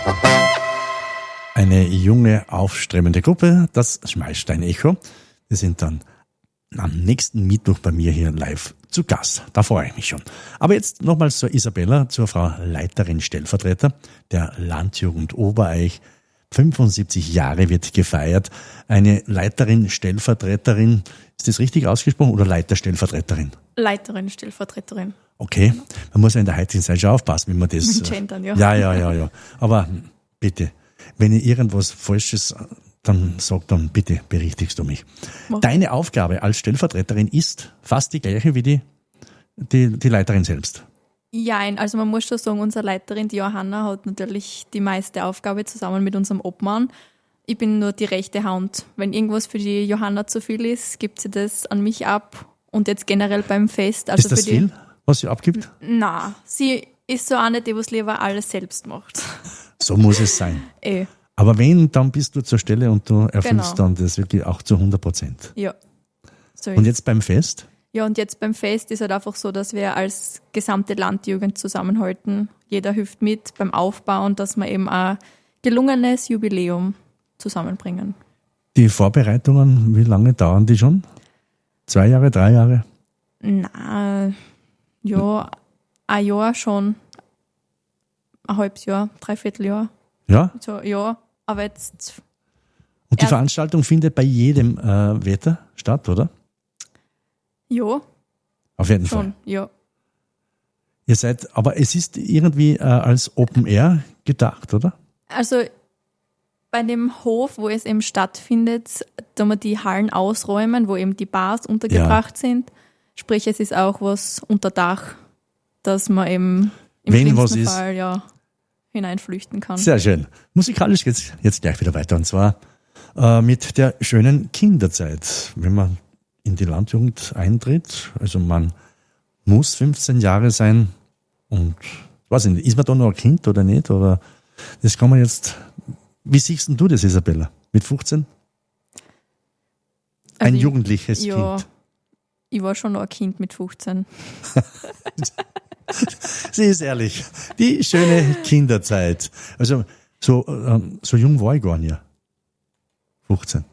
Eine junge, aufstrebende Gruppe, das Schmalstein-Echo. Wir sind dann am nächsten Mittwoch bei mir hier live zu Gast. Da freue ich mich schon. Aber jetzt nochmals zur Isabella, zur Frau Leiterin Stellvertreter der Landjugend Obereich. 75 Jahre wird gefeiert. Eine Leiterin Stellvertreterin, ist das richtig ausgesprochen, oder Leiterstellvertreterin? Leiterin Stellvertreterin. Okay, man muss ja in der heutigen Zeit schon aufpassen, wie man das... Mit Gendern, ja. Ja. Aber bitte, wenn ich irgendwas Falsches, dann sag dann bitte, berichtigst du mich. Deine Aufgabe als Stellvertreterin ist fast die gleiche wie die Leiterin selbst. Ja, also man muss schon sagen, unsere Leiterin, die Johanna, hat natürlich die meiste Aufgabe zusammen mit unserem Obmann. Ich bin nur die rechte Hand. Wenn irgendwas für die Johanna zu viel ist, gibt sie das an mich ab. Und jetzt generell beim Fest. Also ist das für viel, was sie abgibt? Nein, sie ist so eine, die was lieber alles selbst macht. So muss es sein. Eh. Aber wenn, dann bist du zur Stelle und du erfüllst Genau. dann das wirklich auch zu 100%. Ja. So Und ist. jetzt beim Fest? Ja, und jetzt beim Fest ist halt einfach so, dass wir als gesamte Landjugend zusammenhalten. Jeder hilft mit beim Aufbauen, dass wir eben ein gelungenes Jubiläum zusammenbringen. Die Vorbereitungen, wie lange dauern die schon? 2 Jahre, 3 Jahre? Na, ja, ein Jahr schon. Ein halbes Jahr, 3/4 Jahr. Ja? So, ja, aber jetzt, Und die Ja. Veranstaltung findet bei jedem Wetter statt, oder? ja, Auf jeden Fall. schon, ja. Ihr seid, aber es ist irgendwie als Open Air gedacht, oder? Also bei dem Hof, wo es eben stattfindet, da wir die Hallen ausräumen, wo eben die Bars untergebracht sind. Sprich, es ist auch was unter Dach, dass man eben im Wenn was schlimmsten ist. Fall hineinflüchten kann. Sehr schön. Musikalisch geht's jetzt gleich wieder weiter, und zwar mit der schönen Kinderzeit. Wenn man in die Landjugend eintritt, also man muss 15 Jahre sein und, weiß ich nicht, ist man da noch ein Kind oder nicht? Oder das kann man jetzt, wie siehst denn du das, Isabella? Mit 15? Ein Also jugendliches ja, Kind. ich war schon noch ein Kind mit 15. Sie ist ehrlich. Die schöne Kinderzeit. Also so jung war ich gar nicht. 15.